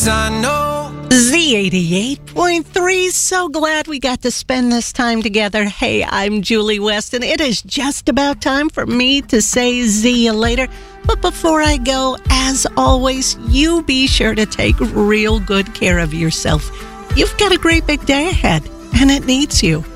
'cause I know Z88.3. So glad we got to spend this time together. Hey, I'm Julie West, and it is just about time for me to say see you later. But before I go, as always, you be sure to take real good care of yourself. You've got a great big day ahead, and it needs you.